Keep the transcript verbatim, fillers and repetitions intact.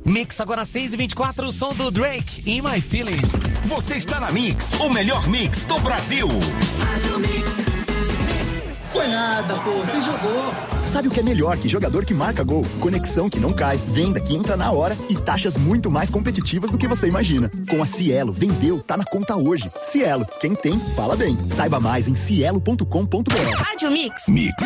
Mix agora seis e vinte e quatro, o som do Drake, In My Feelings. Você está na Mix, o melhor mix do Brasil. Rádio Mix. Foi nada, pô, você jogou. Sabe o que é melhor que jogador que marca gol? Conexão que não cai, venda que entra na hora e taxas muito mais competitivas do que você imagina. Com a Cielo, vendeu, tá na conta hoje. Cielo, quem tem, fala bem. Saiba mais em cielo ponto com ponto br. Rádio Mix. Mix.